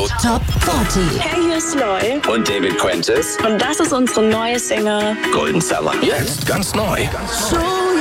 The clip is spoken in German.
Radio Top 40. Hey, hier ist Loy. Und David Quentis. Und das ist unsere neue Single Golden Summer. Jetzt ganz neu. So